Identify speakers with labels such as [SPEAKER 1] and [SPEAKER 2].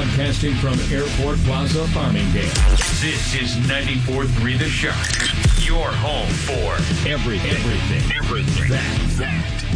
[SPEAKER 1] Broadcasting from Airport Plaza, Farmingdale. This is 94.3 The Shock. Your home for everything. That.